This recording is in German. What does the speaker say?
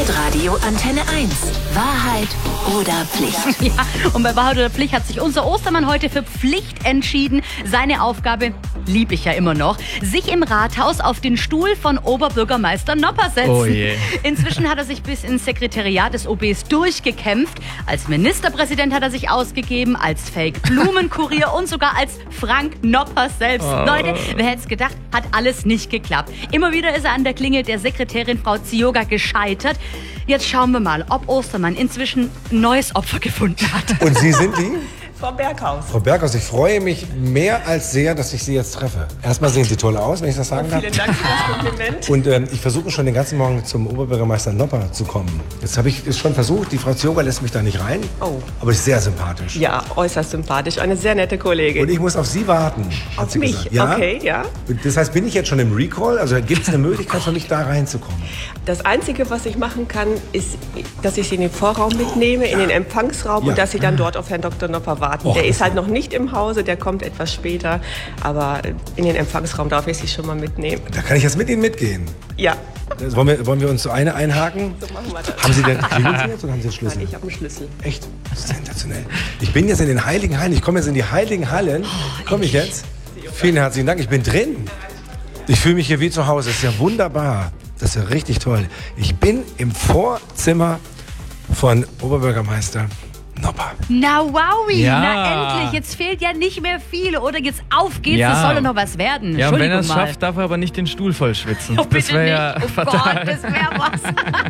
Hitradio Antenne 1. Wahrheit oder Pflicht? Ja, und bei Wahrheit oder Pflicht hat sich unser Ostermann heute für Pflicht entschieden. Seine Aufgabe, lieb ich ja immer noch, sich im Rathaus auf den Stuhl von Oberbürgermeister Nopper setzen. Oh je. Inzwischen hat er sich bis ins Sekretariat des OBs durchgekämpft. Als Ministerpräsident hat er sich ausgegeben, als Fake-Blumenkurier und sogar als Frank Nopper selbst. Leute, wer hätte es gedacht, hat alles nicht geklappt. Immer wieder ist er an der Klingel der Sekretärin Frau Zioga gescheitert. Jetzt schauen wir mal, ob Ostermann inzwischen ein neues Opfer gefunden hat. Und Sie sind die? Frau Berghaus. Frau Berghaus, ich freue mich mehr als sehr, dass ich Sie jetzt treffe. Erstmal sehen Sie toll aus, wenn ich das sagen darf. Vielen Dank für das Kompliment. Und ich versuche schon den ganzen Morgen zum Oberbürgermeister Nopper zu kommen. Jetzt habe ich es schon versucht, die Frau Zioga lässt mich da nicht rein. Oh. Aber ist sehr sympathisch. Ja, äußerst sympathisch. Eine sehr nette Kollegin. Und ich muss auf Sie warten, hat Auf sie mich? gesagt. Ja? Okay, ja. Und das heißt, bin ich jetzt schon im Recall? Also gibt es eine Möglichkeit für mich, da reinzukommen? Das Einzige, was ich machen kann, ist, dass ich Sie in den Vorraum mitnehme, in den Empfangsraum Ja. und dass Sie dann dort auf Herrn Dr. Nopper warten. Och, Der das ist halt noch nicht im Hause, der kommt etwas später. Aber in den Empfangsraum darf ich Sie schon mal mitnehmen. Da kann ich jetzt mit Ihnen mitgehen. Ja, Wollen wir uns so eine einhaken? so machen wir das. Haben Sie den Klingel jetzt oder haben Sie den Schlüssel? Nein, ich habe einen Schlüssel. Echt? Sensationell. Ich bin jetzt in den Heiligen Hallen. Ich komme jetzt in die Heiligen Hallen. Komme ich jetzt? Vielen herzlichen Dank. Ich bin drin. Ich fühle mich hier wie zu Hause. Das ist ja wunderbar. Das ist ja richtig toll. Ich bin im Vorzimmer von Oberbürgermeister Nopper. Na wowi, Ja. na endlich, jetzt fehlt ja nicht mehr viel. Oder jetzt auf geht's, Ja. es soll ja noch was werden. Ja, und wenn er Entschuldigung es mal. schafft, darf er aber nicht den Stuhl voll schwitzen. Oh, bitte wär nicht. ja Oh fatal. Gott, das wäre was.